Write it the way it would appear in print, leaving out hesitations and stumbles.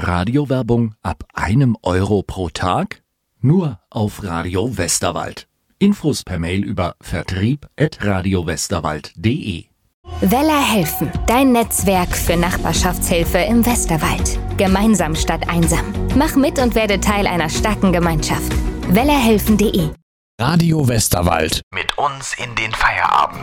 Radiowerbung ab 1 Euro pro Tag? Nur auf Radio Westerwald. Infos per Mail über vertrieb@radiowesterwald.de. Weller helfen, dein Netzwerk für Nachbarschaftshilfe im Westerwald. Gemeinsam statt einsam. Mach mit und werde Teil einer starken Gemeinschaft. wellerhelfen.de. Radio Westerwald. Mit uns in den Feierabend.